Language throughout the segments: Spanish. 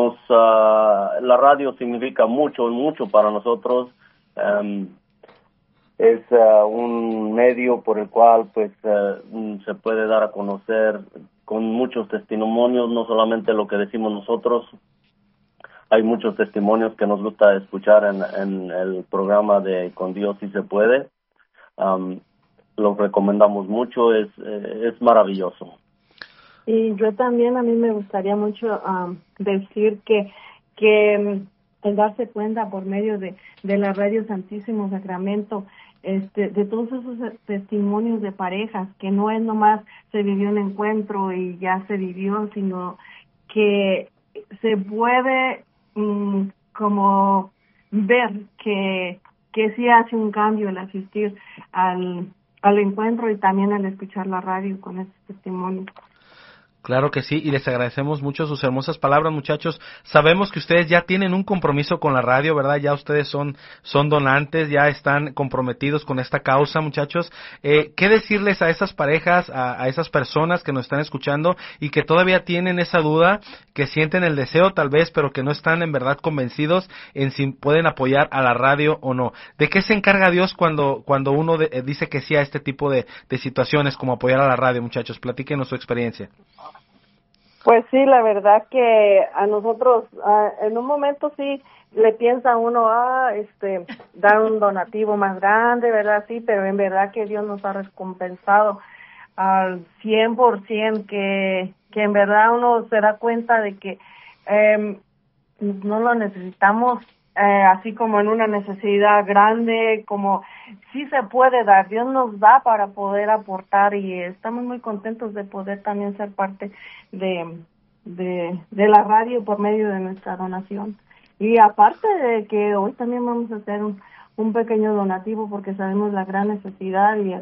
La radio significa mucho para nosotros. Es un medio por el cual pues se puede dar a conocer con muchos testimonios, no solamente lo que decimos nosotros. Hay muchos testimonios que nos gusta escuchar en el programa de Con Dios sí se puede. Lo recomendamos mucho, es maravilloso. Y yo también, a mí me gustaría mucho decir que el darse cuenta por medio de la Radio Santísimo Sacramento, de todos esos testimonios de parejas, que no es nomás se vivió un encuentro y ya se vivió, sino que se puede como ver que sí hace un cambio el asistir al encuentro y también al escuchar la radio con esos testimonios. Claro que sí, y les agradecemos mucho sus hermosas palabras, muchachos. Sabemos que ustedes ya tienen un compromiso con la radio, ¿verdad? Ya ustedes son donantes, ya están comprometidos con esta causa, muchachos. ¿Qué decirles a esas parejas, a esas personas que nos están escuchando y que todavía tienen esa duda, que sienten el deseo tal vez, pero que no están en verdad convencidos en si pueden apoyar a la radio o no? ¿De qué se encarga Dios cuando uno dice que sí a este tipo de situaciones como apoyar a la radio, muchachos? Platíquenos su experiencia. Pues sí, la verdad que a nosotros en un momento sí le piensa uno dar un donativo más grande, ¿verdad? Sí, pero en verdad que Dios nos ha recompensado al 100%, que en verdad uno se da cuenta de que no lo necesitamos así como en una necesidad grande, como sí se puede dar, Dios nos da para poder aportar, y estamos muy contentos de poder también ser parte de la radio por medio de nuestra donación. Y aparte de que hoy también vamos a hacer un pequeño donativo, porque sabemos la gran necesidad y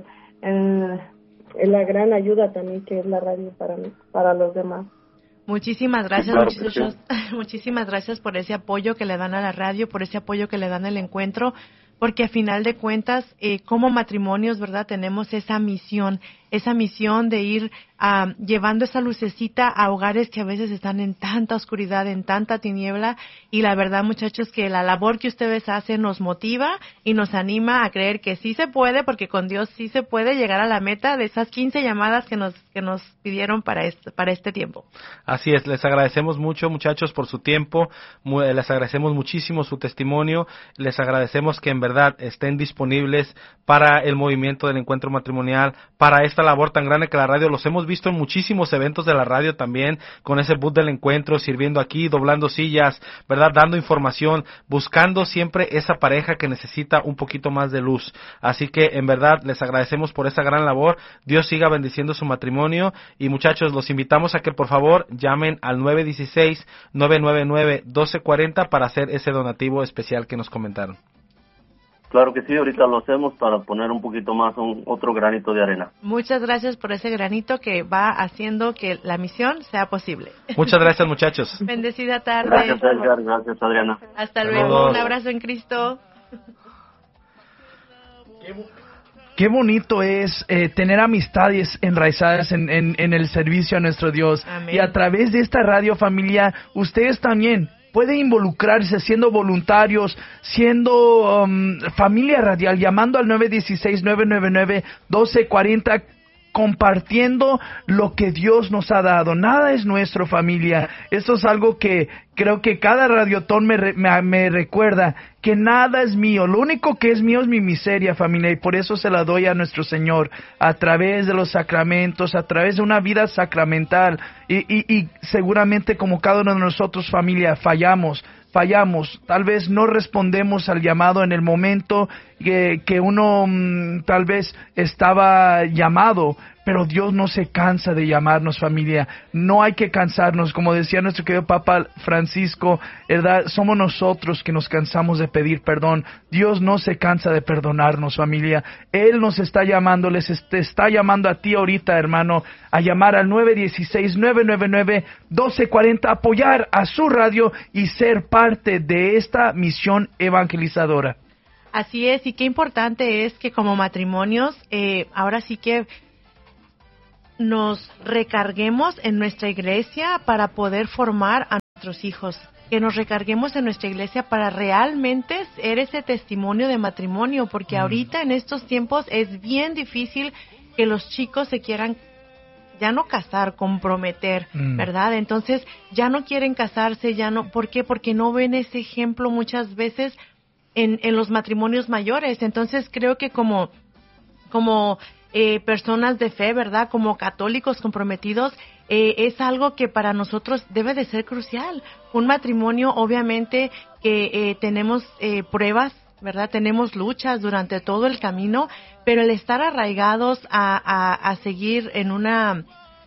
la gran ayuda también que es la radio para los demás. Muchísimas gracias, claro, muchachos. Muchísimas gracias por ese apoyo que le dan a la radio, por ese apoyo que le dan al encuentro, porque a final de cuentas, como matrimonios, ¿verdad? Tenemos esa misión de ir llevando esa lucecita a hogares que a veces están en tanta oscuridad, en tanta tiniebla, y la verdad, muchachos, que la labor que ustedes hacen nos motiva y nos anima a creer que sí se puede, porque con Dios sí se puede llegar a la meta de esas 15 llamadas que nos pidieron para este tiempo. Así es, les agradecemos mucho, muchachos, por su tiempo, les agradecemos muchísimo su testimonio, les agradecemos que en verdad estén disponibles para el movimiento del encuentro matrimonial, para esta labor tan grande que la radio. Los hemos visto en muchísimos eventos de la radio también, con ese booth del encuentro, sirviendo aquí, doblando sillas, ¿verdad? Dando información, buscando siempre esa pareja que necesita un poquito más de luz. Así que en verdad les agradecemos por esa gran labor. Dios siga bendiciendo su matrimonio, y muchachos, los invitamos a que por favor llamen al 916-999-1240 para hacer ese donativo especial que nos comentaron. Claro que sí, ahorita lo hacemos para poner un poquito más, otro granito de arena. Muchas gracias por ese granito que va haciendo que la misión sea posible. Muchas gracias, muchachos. Bendecida tarde. Gracias, Edgar. Gracias, Adriana. Hasta luego. Un abrazo en Cristo. Qué bonito es tener amistades enraizadas en el servicio a nuestro Dios. Amén. Y a través de esta radio, familia, ustedes también pueden involucrarse siendo voluntarios, siendo familia radial, llamando al 916-999-1240, compartiendo lo que Dios nos ha dado. Nada es nuestro, familia. Esto es algo que creo que cada radiotón me recuerda, que nada es mío. Lo único que es mío es mi miseria, familia, y por eso se la doy a nuestro Señor, a través de los sacramentos, a través de una vida sacramental. Y seguramente, como cada uno de nosotros, familia, fallamos, tal vez no respondemos al llamado en el momento que uno tal vez estaba llamado, pero Dios no se cansa de llamarnos, familia. No hay que cansarnos, como decía nuestro querido Papa Francisco, ¿verdad? Somos nosotros que nos cansamos de pedir perdón. Dios no se cansa de perdonarnos, familia. Él nos está llamando, te está llamando a ti ahorita, hermano, a llamar al 916-999-1240, apoyar a su radio y ser parte de esta misión evangelizadora. Así es, y qué importante es que como matrimonios, ahora sí que nos recarguemos en nuestra iglesia para poder formar a nuestros hijos, que nos recarguemos en nuestra iglesia para realmente ser ese testimonio de matrimonio, porque ahorita en estos tiempos es bien difícil que los chicos se quieran ya no casar, comprometer, ¿verdad? Entonces ya no quieren casarse, ya no, ¿por qué? Porque no ven ese ejemplo muchas veces en los matrimonios mayores. Entonces creo que como personas de fe, ¿verdad? Como católicos comprometidos, es algo que para nosotros debe de ser crucial. Un matrimonio, obviamente, que tenemos pruebas, ¿verdad? Tenemos luchas durante todo el camino, pero el estar arraigados a seguir en una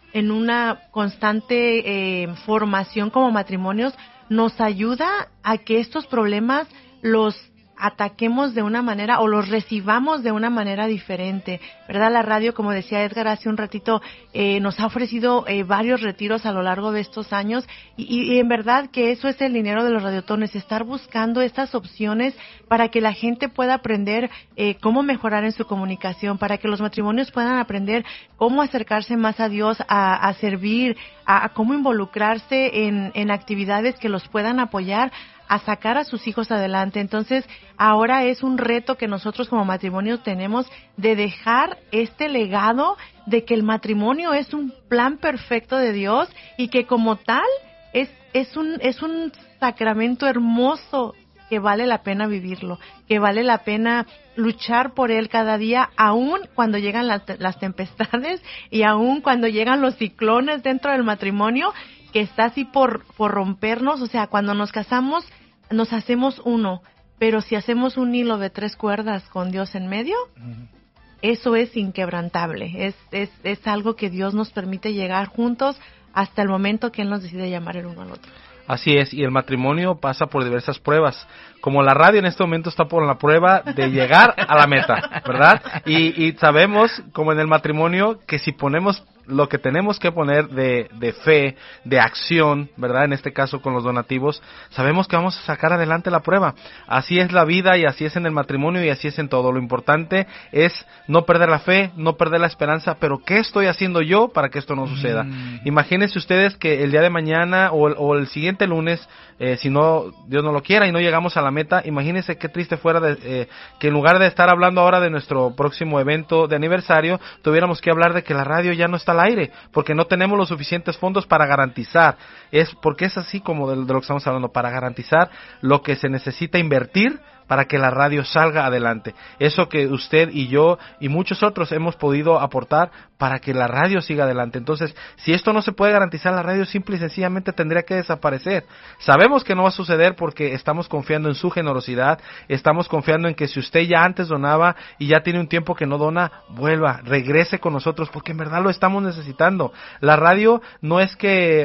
constante formación como matrimonios nos ayuda a que estos problemas los ataquemos de una manera o los recibamos de una manera diferente, ¿verdad? La radio, como decía Edgar hace un ratito, nos ha ofrecido varios retiros a lo largo de estos años y en verdad que eso es el dinero de los radiotones, estar buscando estas opciones para que la gente pueda aprender cómo mejorar en su comunicación, para que los matrimonios puedan aprender cómo acercarse más a Dios, a servir, a cómo involucrarse en actividades que los puedan apoyar a sacar a sus hijos adelante. Entonces, ahora es un reto que nosotros como matrimonio tenemos de dejar este legado de que el matrimonio es un plan perfecto de Dios y que como tal es un sacramento hermoso que vale la pena vivirlo, que vale la pena luchar por él cada día, aun cuando llegan las tempestades y aun cuando llegan los ciclones dentro del matrimonio, que está así por rompernos. O sea, cuando nos casamos, nos hacemos uno, pero si hacemos un hilo de 3 cuerdas con Dios en medio, eso es inquebrantable, es algo que Dios nos permite llegar juntos hasta el momento que Él nos decide llamar el uno al otro. Así es, y el matrimonio pasa por diversas pruebas, como la radio en este momento está por la prueba de llegar a la meta, ¿verdad? Y sabemos, como en el matrimonio, que si ponemos lo que tenemos que poner de fe, de acción, ¿verdad? En este caso con los donativos, sabemos que vamos a sacar adelante la prueba. Así es la vida y así es en el matrimonio y así es en todo. Lo importante es no perder la fe, no perder la esperanza, pero ¿qué estoy haciendo yo para que esto no suceda? Imagínense ustedes que el día de mañana o el siguiente lunes, si no, Dios no lo quiera y no llegamos a la meta, imagínense qué triste fuera que en lugar de estar hablando ahora de nuestro próximo evento de aniversario, tuviéramos que hablar de que la radio ya no está al aire, porque no tenemos los suficientes fondos para garantizar, porque es así como de lo que estamos hablando, para garantizar lo que se necesita invertir para que la radio salga adelante. Eso que usted y yo y muchos otros hemos podido aportar para que la radio siga adelante. Entonces, si esto no se puede garantizar, la radio simple y sencillamente tendría que desaparecer. Sabemos que no va a suceder porque estamos confiando en su generosidad, estamos confiando en que si usted ya antes donaba y ya tiene un tiempo que no dona, vuelva, regrese con nosotros, porque en verdad lo estamos necesitando. La radio no es que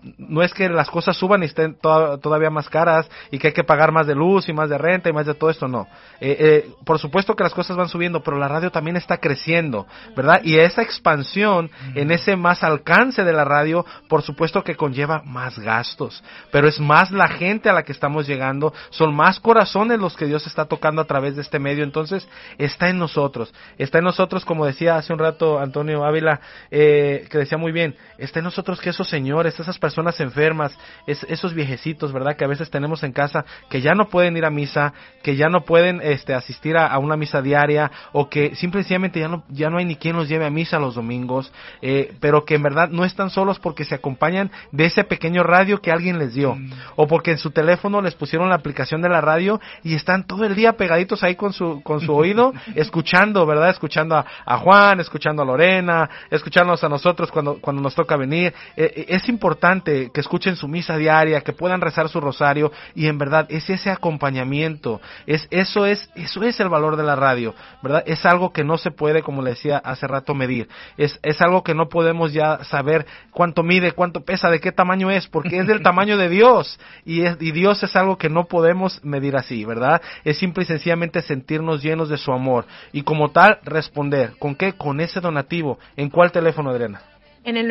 las cosas suban y estén todavía más caras y que hay que pagar más de luz y más de renta y más de todo esto, no. Por supuesto que las cosas van subiendo, pero la radio también está creciendo, ¿verdad? Y esa expansión en ese más alcance de la radio, por supuesto que conlleva más gastos, pero es más la gente a la que estamos llegando, son más corazones los que Dios está tocando a través de este medio. Entonces está en nosotros, como decía hace un rato Antonio Ávila, que decía muy bien, está en nosotros que esos señores, esas personas enfermas, esos viejecitos, ¿verdad? Que a veces tenemos en casa, que ya no pueden ir a misa, que ya no pueden asistir a una misa diaria, o que simplemente ya no hay ni quien los lleve a misa los domingos, pero que en verdad no están solos porque se acompañan de ese pequeño radio que alguien les dio, o porque en su teléfono les pusieron la aplicación de la radio y están todo el día pegaditos ahí con su oído, escuchando, ¿verdad? Escuchando a Juan, escuchando a Lorena, escuchándonos a nosotros cuando nos toca venir. Es importante que escuchen su misa diaria, que puedan rezar su rosario, y en verdad es ese acompañamiento. Eso es el valor de la radio, ¿verdad? Es algo que no se puede, como le decía hace rato, medir. Es algo que no podemos ya saber cuánto mide, cuánto pesa, de qué tamaño es, porque es del tamaño de Dios, y Dios es algo que no podemos medir así, ¿verdad? Es simple y sencillamente sentirnos llenos de su amor, y como tal, responder. ¿Con qué? Con ese donativo. ¿En cuál teléfono, Adriana? En el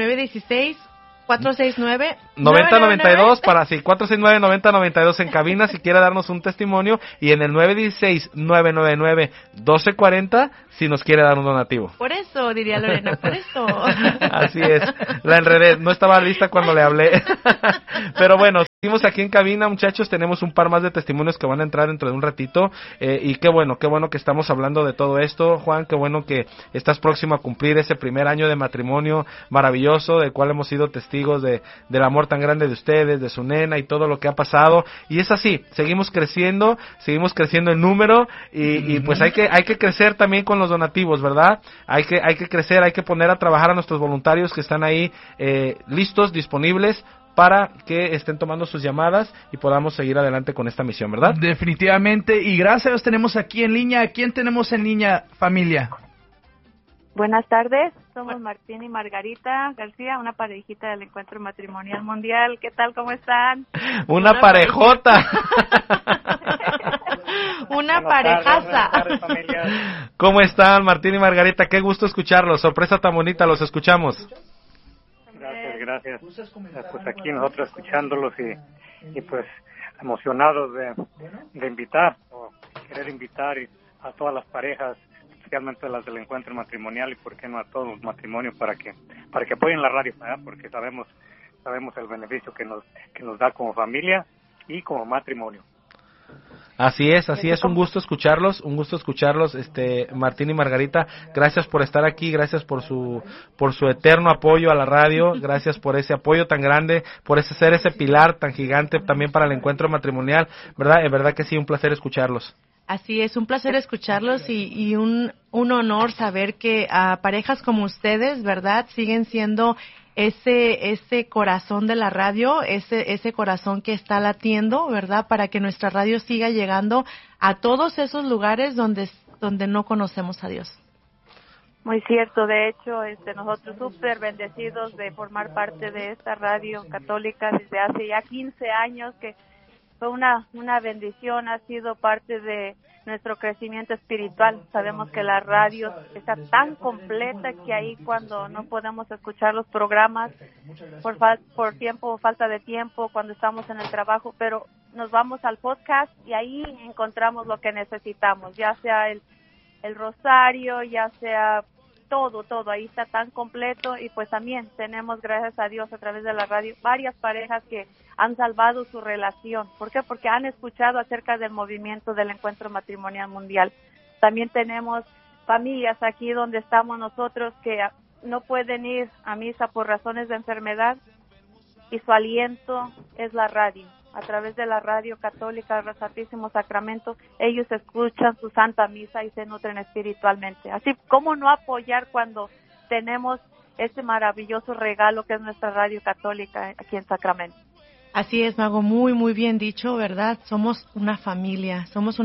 916-469-9092 para sí, 469-9092 en cabina si quiere darnos un testimonio, y en el 916-999-1240 si nos quiere dar un donativo. Por eso, diría Lorena, por eso. Así es, la enredé, no estaba lista cuando le hablé. Pero bueno, Seguimos aquí en cabina, muchachos, tenemos un par más de testimonios que van a entrar dentro de un ratito, y qué bueno que estamos hablando de todo esto, Juan, qué bueno que estás próximo a cumplir ese primer año de matrimonio maravilloso, del cual hemos sido testigos del amor tan grande de ustedes, de su nena y todo lo que ha pasado, y es así, seguimos creciendo en número, y pues hay que crecer también con los donativos, ¿verdad? Hay que crecer, hay que poner a trabajar a nuestros voluntarios que están ahí, listos, disponibles, para que estén tomando sus llamadas y podamos seguir adelante con esta misión, ¿verdad? Definitivamente, y gracias, tenemos aquí en línea. ¿A quién tenemos en línea, familia? Buenas tardes, somos Martín y Margarita García, una parejita del Encuentro Matrimonial Mundial. ¿Qué tal? ¿Cómo están? Una parejota. Una parejaza. ¿Cómo están, Martín y Margarita? Qué gusto escucharlos. Sorpresa tan bonita, los escuchamos. Gracias. Pues aquí nosotros escuchándolos y pues emocionados de invitar o querer invitar a todas las parejas, especialmente las del encuentro matrimonial, y por qué no a todos los matrimonios, para que apoyen la radio, ¿verdad? Porque sabemos el beneficio que nos da como familia y como matrimonio. Así es, un gusto escucharlos, Martín y Margarita, gracias por estar aquí, gracias por su eterno apoyo a la radio, gracias por ese apoyo tan grande, por ser ese pilar tan gigante también para el encuentro matrimonial, ¿verdad? En verdad que sí, un placer escucharlos. Así es, un placer escucharlos y un honor saber que a parejas como ustedes, ¿verdad? Siguen siendo ese corazón de la radio, ese corazón que está latiendo, ¿verdad? Para que nuestra radio siga llegando a todos esos lugares donde no conocemos a Dios. Muy cierto, de hecho, nosotros súper bendecidos de formar parte de esta radio católica desde hace ya 15 años, que fue una bendición, ha sido parte de nuestro crecimiento espiritual. Sabemos que la radio está tan completa que ahí cuando no podemos escuchar los programas por tiempo, falta de tiempo, cuando estamos en el trabajo, pero nos vamos al podcast y ahí encontramos lo que necesitamos, ya sea el rosario, ya sea todo, ahí está tan completo. Y pues también tenemos, gracias a Dios, a través de la radio, varias parejas que han salvado su relación. ¿Por qué? Porque han escuchado acerca del movimiento del Encuentro Matrimonial Mundial. También tenemos familias aquí donde estamos nosotros que no pueden ir a misa por razones de enfermedad y su aliento es la radio. A través de la radio católica del Santísimo Sacramento, ellos escuchan su Santa Misa y se nutren espiritualmente. Así, ¿cómo no apoyar cuando tenemos este maravilloso regalo que es nuestra radio católica aquí en Sacramento? Así es, Mago, muy, muy bien dicho, ¿verdad? Somos una familia.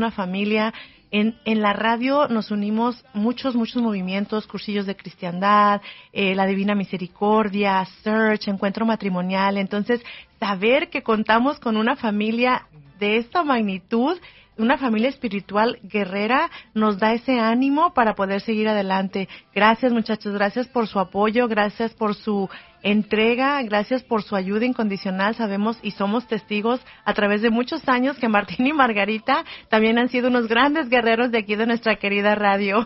En la radio nos unimos muchos movimientos, cursillos de cristiandad, la Divina Misericordia, Search, Encuentro Matrimonial. Entonces, saber que contamos con una familia de esta magnitud, una familia espiritual guerrera, nos da ese ánimo para poder seguir adelante. Gracias, muchachos, gracias por su apoyo, gracias por su entrega, gracias por su ayuda incondicional. Sabemos y somos testigos a través de muchos años que Martín y Margarita también han sido unos grandes guerreros de aquí de nuestra querida radio.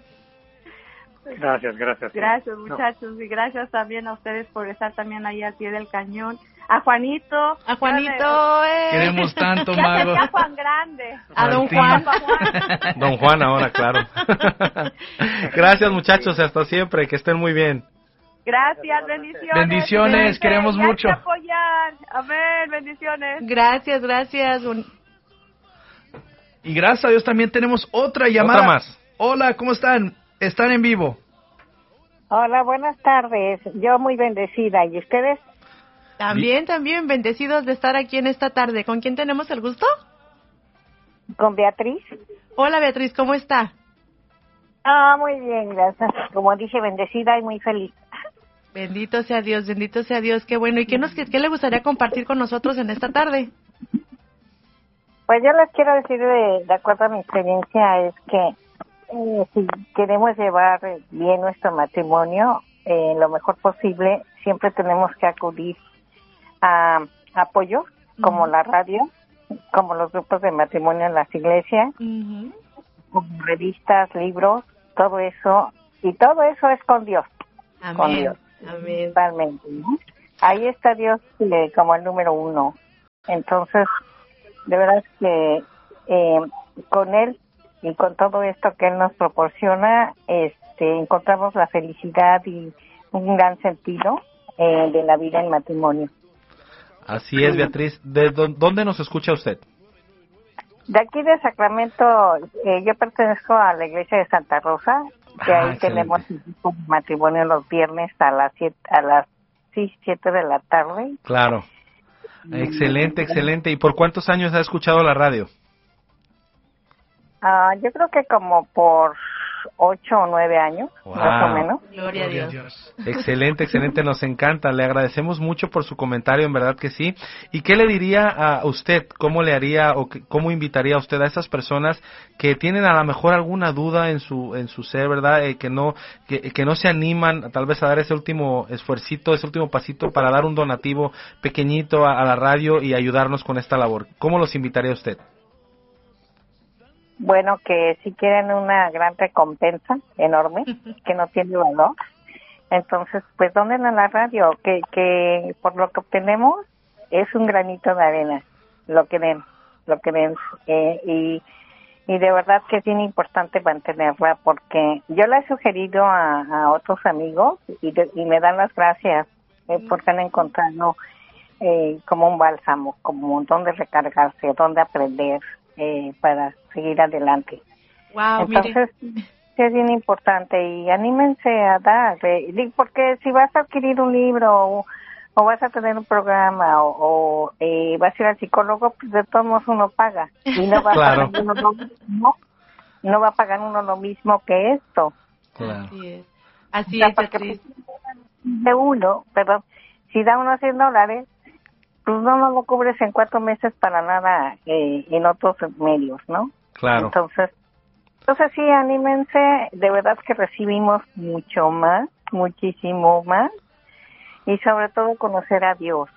Gracias. Gracias, muchachos, y gracias también a ustedes por estar también ahí al pie del cañón. A Juanito. Queremos tanto, Mago. A Juan Grande. A Don Juan. Don Juan ahora, claro. Gracias, muchachos, hasta siempre, que estén muy bien. Gracias, bendiciones. Bendiciones, queremos mucho. Hay que apoyar. Amén, bendiciones. Gracias. Y gracias a Dios también tenemos otra llamada. Otra más. Hola, ¿cómo están? Están en vivo. Hola, buenas tardes. Yo muy bendecida. ¿Y ustedes? También, bendecidos de estar aquí en esta tarde. ¿Con quién tenemos el gusto? Con Beatriz. Hola, Beatriz, ¿cómo está? Muy bien, gracias. Como dije, bendecida y muy feliz. Bendito sea Dios, qué bueno. ¿Y qué le gustaría compartir con nosotros en esta tarde? Pues yo les quiero decir, de acuerdo a mi experiencia, es que si queremos llevar bien nuestro matrimonio lo mejor posible, siempre tenemos que acudir a apoyos como la radio, como los grupos de matrimonio en las iglesias, como revistas, libros, todo eso, y todo eso es con Dios. Amén. Con Dios. Amén. Totalmente, ¿no? Ahí está Dios como el número uno. Entonces, de verdad que con él y con todo esto que él nos proporciona, encontramos la felicidad y un gran sentido de la vida en matrimonio. Así es, Beatriz. ¿De dónde nos escucha usted? De aquí de Sacramento, yo pertenezco a la iglesia de Santa Rosa, que ahí tenemos un matrimonio los viernes a las 7 de la tarde. Claro. Excelente, excelente. ¿Y por cuántos años ha escuchado la radio? Yo creo que como por 8 o 9 años, wow, más o menos. Gloria a Dios. Excelente, excelente, nos encanta. Le agradecemos mucho por su comentario, en verdad que sí. ¿Y qué le diría a usted? ¿Cómo le haría o cómo invitaría a usted a esas personas que tienen a lo mejor alguna duda en su ser, verdad? Que no se animan tal vez a dar ese último esfuercito, ese último pasito para dar un donativo pequeñito a la radio y ayudarnos con esta labor. ¿Cómo los invitaría a usted? Bueno, que si quieren una gran recompensa enorme, que no tiene valor, entonces pues donen a la radio, que por lo que obtenemos es un granito de arena, lo que den, y de verdad que es bien importante mantenerla, porque yo la he sugerido a otros amigos y me dan las gracias porque han encontrado como un bálsamo, como donde recargarse, donde aprender, para seguir adelante. Wow, entonces es bien importante y anímense a dar, porque si vas a adquirir un libro o vas a tener un programa o vas a ir al psicólogo, pues de todos modos uno paga y no va claro. a pagar uno lo mismo, no va a pagar uno lo mismo que esto. Claro. Así es, Beatriz. De uno, perdón, si da uno $100, pues no lo cubres en 4 meses para nada en otros medios, ¿no? Claro. Entonces sí, anímense, de verdad que recibimos mucho más, muchísimo más, y sobre todo conocer a Dios.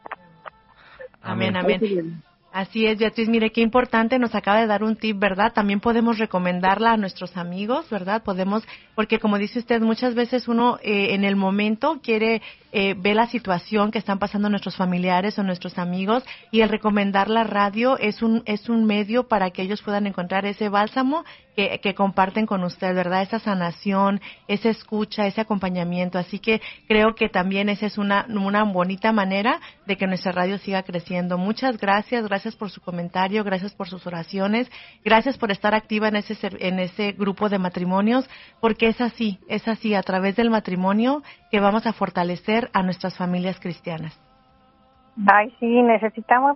Amén, amén. Así es, Beatriz, mire qué importante, nos acaba de dar un tip, ¿verdad? También podemos recomendarla a nuestros amigos, ¿verdad? Porque como dice usted, muchas veces uno en el momento quiere ver la situación que están pasando nuestros familiares o nuestros amigos, y el recomendar la radio es un medio para que ellos puedan encontrar ese bálsamo que comparten con usted, ¿verdad? Esa sanación, esa escucha, ese acompañamiento. Así que creo que también esa es una bonita manera de que nuestra radio siga creciendo. Muchas gracias por su comentario, gracias por sus oraciones, gracias por estar activa en ese grupo de matrimonios, porque es así, a través del matrimonio que vamos a fortalecer a nuestras familias cristianas. Ay, sí, necesitamos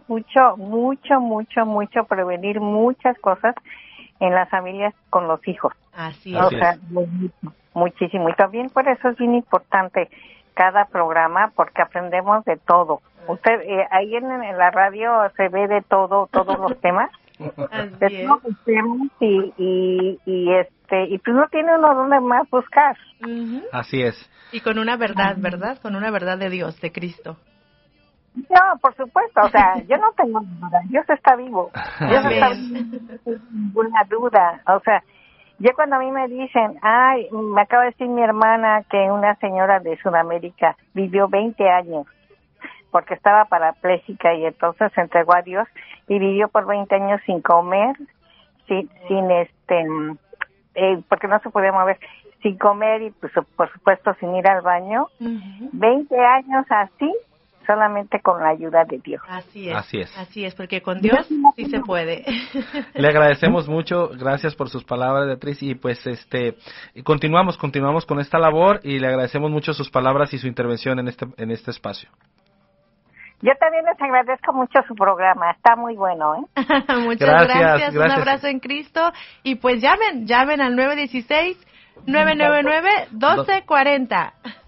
mucho prevenir muchas cosas en las familias con los hijos. Así es. O sea, muchísimo. Y también por eso es bien importante cada programa, porque aprendemos de todo. Usted, ahí en la radio se ve de todo, todos los temas. Así es. Y pues no tiene uno donde más buscar. Uh-huh. Así es. Y con una verdad, ¿verdad? Con una verdad de Dios, de Cristo. No, por supuesto, o sea, yo no tengo duda, Dios está vivo, Dios está vivo, sin ninguna duda, o sea, yo cuando a mí me dicen, me acaba de decir mi hermana que una señora de Sudamérica vivió 20 años, porque estaba parapléjica y entonces se entregó a Dios y vivió por 20 años sin comer, porque no se podía mover, sin comer y pues por supuesto sin ir al baño, 20 años así, solamente con la ayuda de Dios. Así es. Así es, porque con Dios sí se puede. Le agradecemos mucho, gracias por sus palabras, Beatriz, y pues continuamos con esta labor y le agradecemos mucho sus palabras y su intervención en este espacio. Yo también les agradezco mucho su programa, está muy bueno, ¿eh? Muchas gracias, un abrazo en Cristo, y pues llamen al 916-999-1240.